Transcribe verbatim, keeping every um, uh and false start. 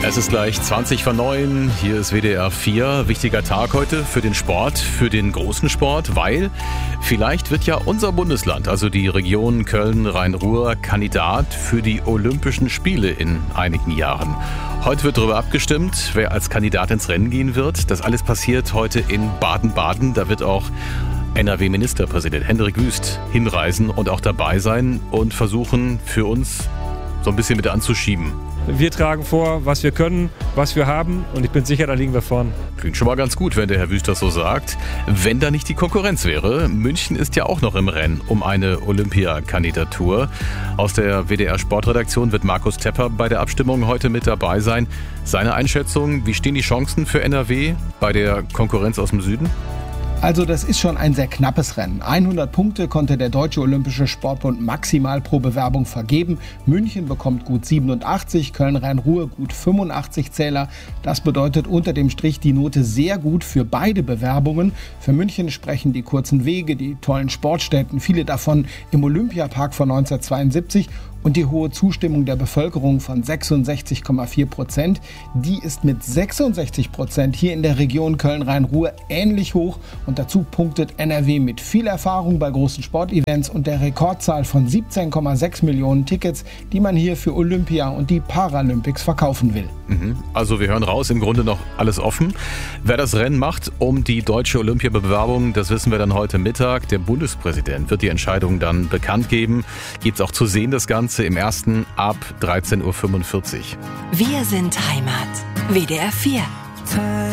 Es ist gleich zwanzig vor neun, hier ist W D R vier. Wichtiger Tag heute für den Sport, für den großen Sport, weil vielleicht wird ja unser Bundesland, also die Region Köln-Rhein-Ruhr, Kandidat für die Olympischen Spiele in einigen Jahren. Heute wird darüber abgestimmt, wer als Kandidat ins Rennen gehen wird. Das alles passiert heute in Baden-Baden. Da wird auch N R W-Ministerpräsident Hendrik Wüst hinreisen und auch dabei sein und versuchen, für uns so ein bisschen mit anzuschieben. Wir tragen vor, was wir können, was wir haben, und ich bin sicher, da liegen wir vorn. Klingt schon mal ganz gut, wenn der Herr Wüst das so sagt. Wenn da nicht die Konkurrenz wäre. München ist ja auch noch im Rennen um eine Olympiakandidatur. Aus der W D R-Sportredaktion wird Markus Tepper bei der Abstimmung heute mit dabei sein. Seine Einschätzung, wie stehen die Chancen für N R W bei der Konkurrenz aus dem Süden? Also das ist schon ein sehr knappes Rennen. hundert Punkte konnte der Deutsche Olympische Sportbund maximal pro Bewerbung vergeben. München bekommt gut siebenundachtzig, Köln-Rhein-Ruhr gut fünfundachtzig Zähler. Das bedeutet unter dem Strich die Note sehr gut für beide Bewerbungen. Für München sprechen die kurzen Wege, die tollen Sportstätten, viele davon im Olympiapark von neunzehnhundertzweiundsiebzig, und die hohe Zustimmung der Bevölkerung von sechsundsechzig Komma vier Prozent. Die ist mit sechsundsechzig Prozent hier in der Region Köln-Rhein-Ruhr ähnlich hoch. Und dazu punktet N R W mit viel Erfahrung bei großen Sportevents und der Rekordzahl von siebzehn Komma sechs Millionen Tickets, die man hier für Olympia und die Paralympics verkaufen will. Also wir hören raus, im Grunde noch alles offen. Wer das Rennen macht um die deutsche Olympiabewerbung, das wissen wir dann heute Mittag. Der Bundespräsident wird die Entscheidung dann bekannt geben. Gibt es auch zu sehen, das Ganze im ersten ab dreizehn Uhr fünfundvierzig. Wir sind Heimat. W D R vier.